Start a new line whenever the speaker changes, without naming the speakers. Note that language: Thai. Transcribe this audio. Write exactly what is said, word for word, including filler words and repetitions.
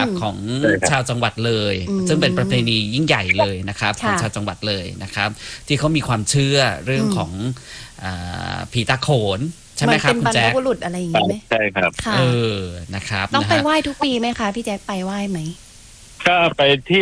ลักของชาวจังหวัดเลยซึ่งเป็นประเพณียิ่งใหญ่เลยนะครับของชาวจังหวัดเลยนะครับที่เขามีความเชื่อเรื่องของผีตาโขนใช่ไหมครับคุณแจ๊ค
เป็นบรรพบุรุษอะไรอย่างนี้ไหม
ใช่ครับ
เออนะครับ
ต้องไปไหว้ทุกปีไหมคะพี่แจ๊คไปไหว้ไหม
ก็ไปที่